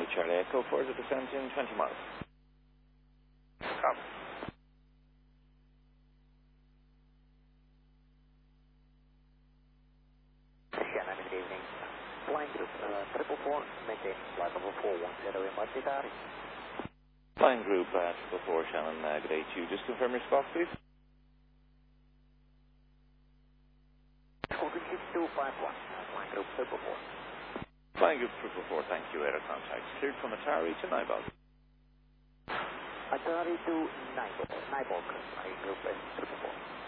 Charlie Echo for the descent in 20 miles. Copy. Shannon, good evening. Flying group 444, maintaining flight level 410 in Martitari. Flying group 444 Shannon, good day to you. Just confirm your spot, please. Squawk 6251, flying group 444. Flying group 444, thank you. Radar contact cleared from Atari to Nybog. Atari to Nybog, flying group 444.